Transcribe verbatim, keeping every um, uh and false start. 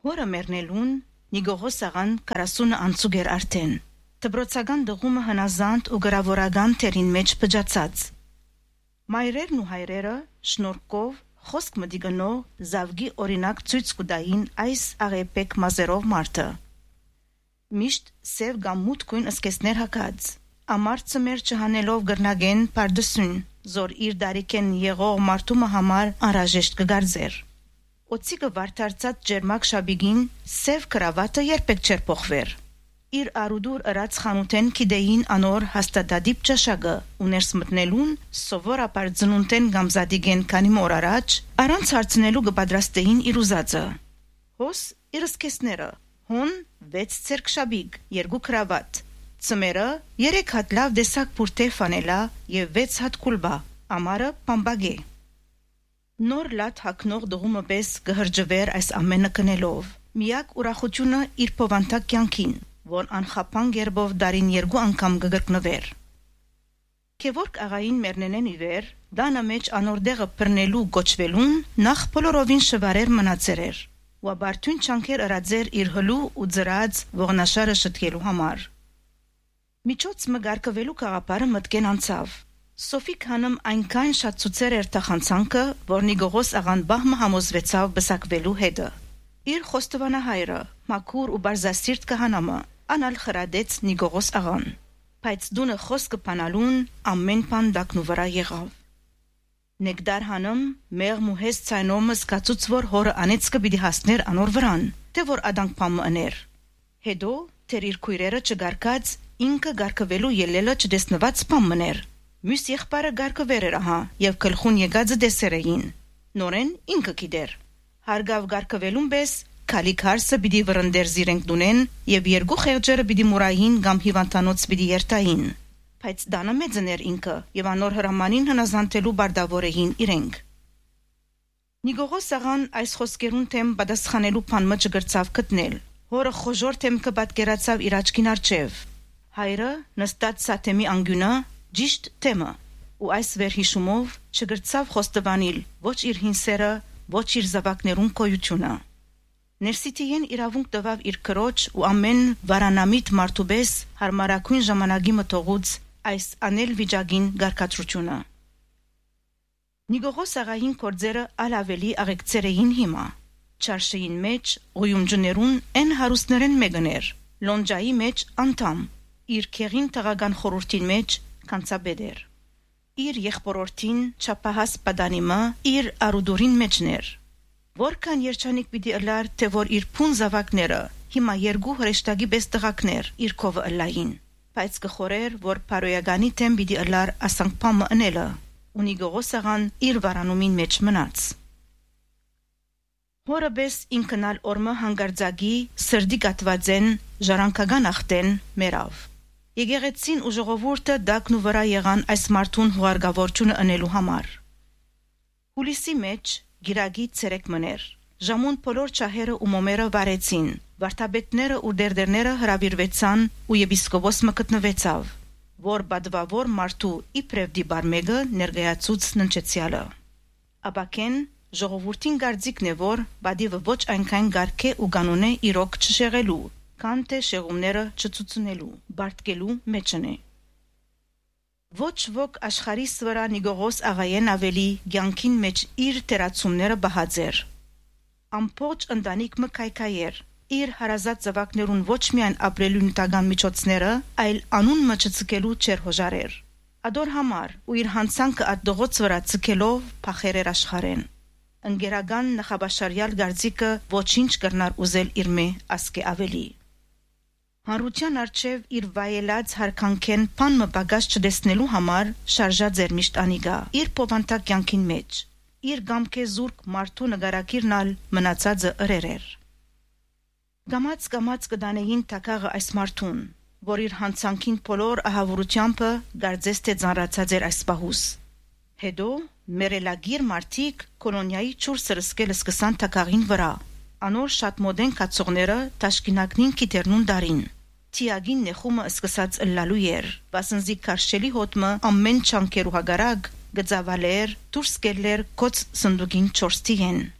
Հորը մեռնելուն Նիգողոս աղան կարասունը անցուկ էր արդեն, դբրոցական դղումը հնազանդ ու գրավորական թերին մեջ պջացած։ Մայրերն ու հայրերը շնորհքով խոսք մդիգնող զավգի օրինակ ցույց կուտային այս աղեպեք մազերով մարդը։ Միշտ սև կամ մուտքույն ըսկեսներ հակած, ամար ծմեր չհանելով գրնագեն պարդսուն, զոր իր դարիքեն եղող մարդումը համար անհրաժեշտ կգարձեր։ Օծիկը վարդարծած ջերմակ շաբիգին սև կրավատը երբեք չէր փոխվեր։ Իր արուդուր ըրած խանութեն կիդեին անոր հաստատադիպ ճաշակը ու ներս մտնելուն սովորաբար ծնունդեն գամզադիգեն քանի մոր առաջ առանց հարցնելու կպատրաստեին իր ուզածը։ Հոս իր ըսկեսները, հոն վեց ցերկ շաբիգ, երկու կրավատ, ծմերը երեք հատ լավ դեսակ բուրտե ֆանելա եւ վեց հատ կուլբա, ամարը պամբագե։ Նոր լատ հակնող դղումը պես կհրջվեր այս ամենը կնելով։ Միակ ուրախությունը իր փովանտակ կյանքին, որ անխափան գերբով դարին երկու անգամ կգրկնվեր։ Քևորք աղային մեռնենեն իվեր, դանը մեջ անորդեղը բռնելու գոչվելուն նախ բոլորովին շվարեր մնացերեր, ու աբարթուն չանքեր ըրաձեր իր հլու ու ձրած ողնաշարը շտկելու համար։ Միջոց մգարկվելու կաղապարը մտքեն անցավ։ Սոֆիկ հանım այնքան շատ ցուցեր էր տախանցանքը, որ Նիգողոս աղան բահմը համոզվեցավ բսակվելու հետը։ Իր խոստովանահայրը, մաքուր ու բարձասիրտ կահանամը, անալ խրադեց Նիգողոս աղան, բայց դունը խոսքը պանալուն ամեն բան դակնու վրա եղավ։ Նեգդար հանım մեղմ ու հեզ ցայնոմը սկացուց որ հորը անեցկը պիտի հասներ անոր վրան, թե որ ադանք պամը ըներ։ Հետո թեր իր քույրերը չգարկած ինքը գարկվելու ելելը չդեսնված պամ մներ։ Մյուս եղբայրը գարկվեր էր ահա եւ գլխուն եկածը դեսեր էին։ Նորեն ինքը գիտեր։ Հարգավ գարկվելուն պես քալիք հարսը պիտի վրընդեր զիրենք դունեն եւ երկու խեղճերը պիտի մուրային կամ հիվանդանոց պիտի երթային։ Բայց դանը մեծն էր ինքը եւ անոր հրամանին հնազանդելու բարդավորեին իրենք։ Նիգողոս աղան այս խոսքերուն թեմ պատասխանելու բանը չգրծավ գտնել։ Հորը խոժոր թեմ կպատկերացավ իր աչքին առջև։ Հայրը նստած սաթեմի անգյունը Ճիշտ թեմը, ու այս վերհիշումով չգրծավ խոստովանել ոչ իր հինսերը, ոչ իր զավակներուն կոյությունը։ Ներսիտիեն իրավունք տվավ իր քրոջ ու ամեն վարանամիտ մարդուբես հարմարակույն ժամանակի մտողուց այս անել վիճակին գարկածությունը։ Նիգողոս աղային կորձերը ալ ավելի աղեկցերեին հիմա։ Չարշեին մեջ ղույումջներուն են հարուստներեն մեգներ, լոնջայի մեջ անդամ, իր քեղին տղական խորուրդին մեջ կանցաբեդեր։ Իր եղբորորդին չափահաս պատանիմը իր արուդուրին մեջներ։ Որքան երջանիկ պիտի ըլար, թե որ իր փուն զավակները հիմա երկու հրեշտակի պես տղակներ իր քովը ըլային, բայց կխորեր, որ փարոյագանի թեմ պիտի ըլար ասանք պամը ընելը, ու Նիգողոս աղան իր վարանումին մեջ մնաց։ Հորը պես ինքնալ օրմը հանգարձակի սրդի կատվածեն ժառանգական ախտեն մերավ։ Եկեղեցին ու ժողովուրդը դակնու վրա եղան այս մարդուն հուղարկավորությունը ընելու համար։ Հուլիսի մեջ գիրագի ցերեկ մներ։ Ժամուն բոլոր չահերը ու մոմերը վարեցին, վարդապետները ու դերդերները հրավիրվեցան ու եպիսկոպոս մկտնվեցավ, որ բադվավոր մարդու իբրև դիբարմեգը ներգայացուց ննչեցյալը։ Աբակեն ժողովուրդին գարձիկն է, որ բադիվը ոչ այնքան գարքե ու կանոնե իրոք չշեղելու, քան թե շեղումները չցուցնելու, բարտկելու մեջն է։ Ոչ ոք աշխարհիս վրա Նիգողոս աղայեն ավելի ցանկին մեջ իր տերացումները բահաձեր։ Ամբողջ ընտանիքը կայքայեր, իր հարազատ զավակներուն ոչ միայն ապրելու նյութական միջոցները, այլ անուն մճցկելու չեր հոժարեր։ Ադոր համար ու իր հանցանքը ադողոց վրա ցկելով փախերեր աշխարեն։ Ընկերական նախաբաշարյալ գարձիկը ոչինչ կրնար ուզել իր մե ասկե ավելի։ Հանրության արջև իր վայելած հարկանքեն բան մպագած չդեսնելու համար շարժած էր միշտ անիգա իր փովանտակ կյանքին մեջ։ Իր գամքե զուրկ մարդու նգարակիրն ալ մնացածը ըրերեր։ Գամած գամած կդանեին տակաղը այս մարդուն, որ իր հանցանքին բոլոր ահավորությամբ գարձես թե ծանրացած էր այս պահուս։ Հետո մերելագիր մարդիկ կոլոնիայի չուր սրսկել սկսան տակաղին վրա։ Անոր շատ մոդեն կացողները տաշկինակնին կիտերնուն դարին։ Թիագին նեխումը սկսած ըլլալու էր, վասնզի կարշելի հոտմը ամեն չանքերու հագարակ գծավալեր, դուրս կելեր կոց սնդուկին չորս թիեն։